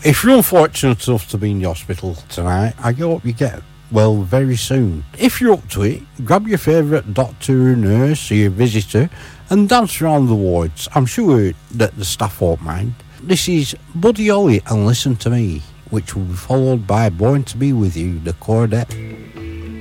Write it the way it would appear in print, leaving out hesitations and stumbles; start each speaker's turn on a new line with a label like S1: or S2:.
S1: If you're unfortunate enough to be in the hospital tonight, I hope you get well very soon. If you're up to it, grab your favourite doctor or nurse or your visitor and dance around the wards. I'm sure that the staff won't mind. This is Buddy Holly and Listen to Me, which will be followed by Born to Be With You, the Chordette.